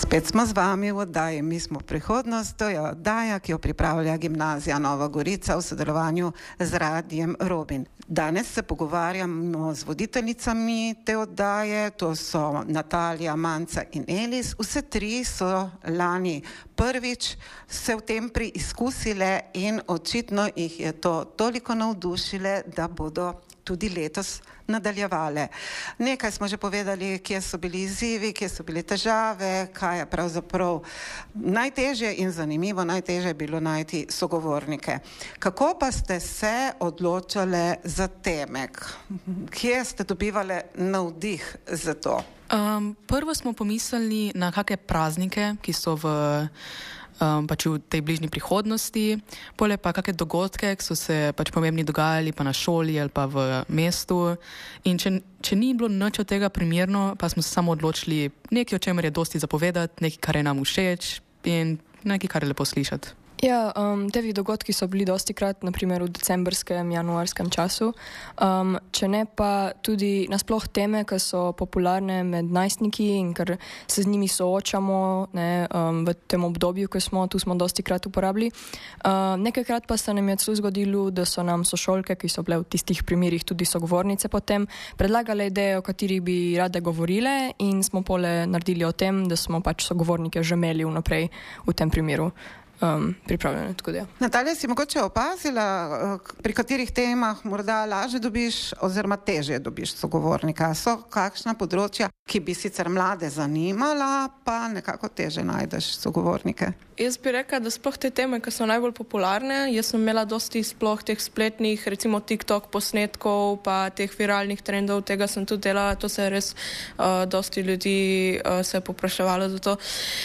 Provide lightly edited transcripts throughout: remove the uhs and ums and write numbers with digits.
Spet smo z vami v oddaji Mi smo prihodnost. To je oddaja, ki jo pripravlja Gimnazija Nova Gorica v sodelovanju z Radiem Robin. Danes se pogovarjamo z voditeljicami te oddaje, to so Natalija, Manca in Elis. Vse tri so lani prvič se v tem preizkusile in očitno jih je to toliko navdušile, da bodo tudi letos nadaljevale. Nekaj smo že povedali, kje so bili izzivi, kje so bile težave, kaj je pravzaprav najtežje in zanimivo, najtežje je bilo najti sogovornike. Kako pa ste se odločale za teme? Kje ste dobivale navdih za to? Prvo smo pomislili na kakšne praznike, ki so v tej bližnji prihodnosti, poleg pa kakšne dogodke, ki so se pomembni dogajali pa na šoli ali pa v mestu. In če ni bilo nič od tega primerno, pa smo se samo odločili nekaj, o čemer je dosti zapovedati, nekaj, kar je nam všeč in nekaj, kar je lepo slišati. Ja, tevi dogodki so bili dostikrat, naprimer v decembrskem, januarskem času, če ne pa tudi nasploh teme, ki so popularne med najstniki in ker se z njimi soočamo v tem obdobju, ko smo dostikrat uporabili. Nekajkrat pa se nam je celo zgodilo, da so nam sošolke, ki so bile v tistih primerih tudi sogovornice potem, predlagale ideje, o katerih bi rade govorile in smo pole naredili o tem, da smo sogovornike že imeli vnaprej v tem primeru. Pripravljene, tako da. Natalija, si mogoče opazila, pri katerih temah morda lažje dobiš oziroma težje dobiš sogovornika? So kakšna področja, ki bi sicer mlade zanimala, pa nekako težje najdeš sogovornike? Jaz bi rekla, da sploh te teme, ki so najbolj popularne, jaz sem imela dosti sploh teh spletnih, recimo TikTok posnetkov, pa teh viralnih trendov, tega sem tudi delala, to se je res dosti ljudi se je popraševalo za to.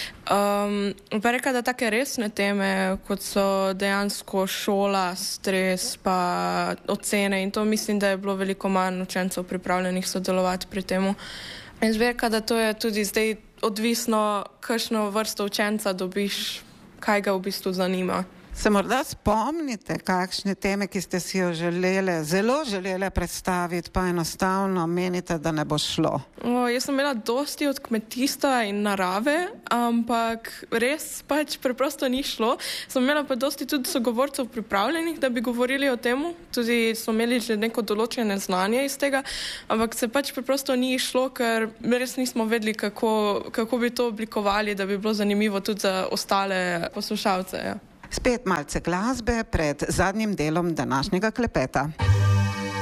Pa rekla, da take resne teme, kot so dejansko šola, stres, pa ocene in to mislim, da je bilo veliko manj učencev pripravljenih sodelovati pri temu. Jaz bi rekla, da to je tudi zdaj odvisno, kakšno vrsto učenca dobiš, kaj ga v bistvu zanima. Se morda spomnite, kakšne teme, ki ste si jo zelo želele predstaviti, pa enostavno menite, da ne bo šlo? Jaz sem imela dosti od kmetijstva in narave, ampak res preprosto ni šlo. Sem imela pa dosti tudi sogovorcev pripravljenih, da bi govorili o tem. Tudi smo imeli že neko določene znanje iz tega, ampak se preprosto ni šlo, ker res nismo vedeli, kako bi to oblikovali, da bi bilo zanimivo tudi za ostale poslušalce. Ja. Spet malce glasbe pred zadnjim delom današnjega klepeta.